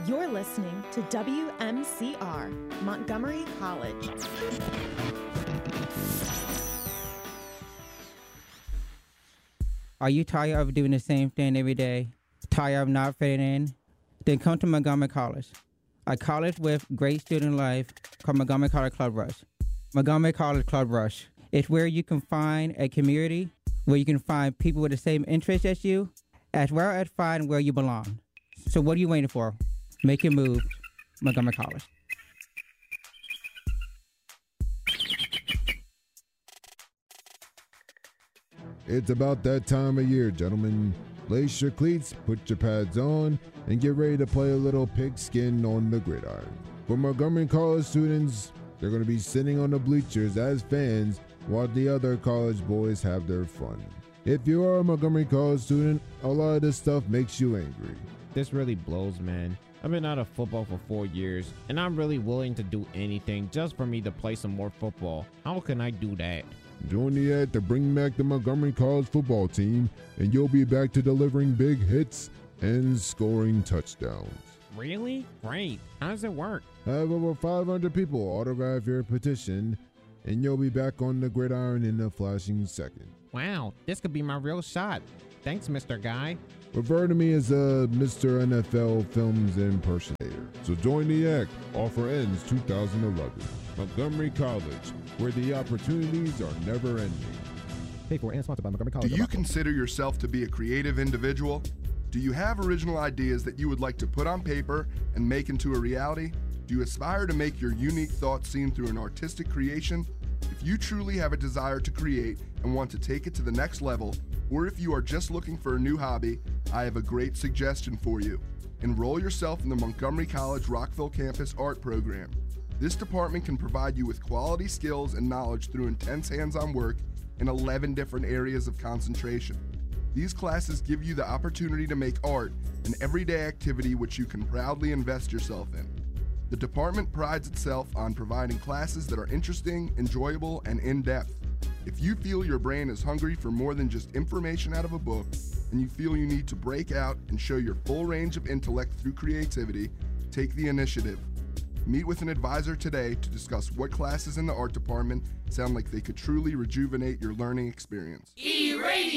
You're listening to WMCR, Montgomery College. Are you tired of doing the same thing every day? Tired of not fitting in? Then come to Montgomery College, a college with great student life called Montgomery College Club Rush. Montgomery College Club Rush. It's where you can find a community, where you can find people with the same interests as you, as well as find where you belong. So what are you waiting for? Make your move, Montgomery College. It's about that time of year, gentlemen. Lace your cleats, put your pads on, and get ready to play a little pigskin on the gridiron. For Montgomery College students, they're going to be sitting on the bleachers as fans while the other college boys have their fun. If you are a Montgomery College student, a lot of this stuff makes you angry. This really blows, man. I've been out of football for 4 years, and I'm really willing to do anything just for me to play some more football. How can I do that? Join the ad to bring back the Montgomery College football team, and you'll be back to delivering big hits and scoring touchdowns. Really? Great. How does it work? Have over 500 people autograph your petition, and you'll be back on the gridiron in a flashing second. Wow, this could be my real shot. Thanks, Mr. Guy. Refer to me as a Mr. NFL Films impersonator. So join the act. Offer ends 2011. Montgomery College, where the opportunities are never ending. Paid for and sponsored by Montgomery College. Do you consider yourself to be a creative individual? Do you have original ideas that you would like to put on paper and make into a reality? Do you aspire to make your unique thoughts seen through an artistic creation? If you truly have a desire to create and want to take it to the next level, or if you are just looking for a new hobby, I have a great suggestion for you. Enroll yourself in the Montgomery College Rockville Campus Art Program. This department can provide you with quality skills and knowledge through intense hands-on work in 11 different areas of concentration. These classes give you the opportunity to make art an everyday activity which you can proudly invest yourself in. The department prides itself on providing classes that are interesting, enjoyable, and in-depth. If you feel your brain is hungry for more than just information out of a book, and you feel you need to break out and show your full range of intellect through creativity, take the initiative. Meet with an advisor today to discuss what classes in the art department sound like they could truly rejuvenate your learning experience. E-Radio!